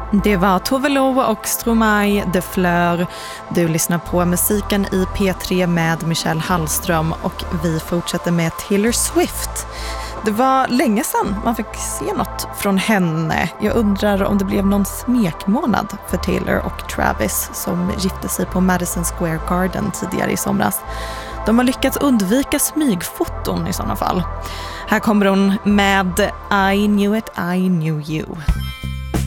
Det var Tove Lo och Stromae de Fleur. Du lyssnar på musiken i P3 med Michelle Hallström och vi fortsätter med Taylor Swift. Det var länge sedan man fick se något från henne. Jag undrar om det blev någon smekmånad för Taylor och Travis som gifte sig på Madison Square Garden tidigare i somras. De har lyckats undvika smygfoton i sådana fall. Här kommer hon med I Knew It, I Knew You.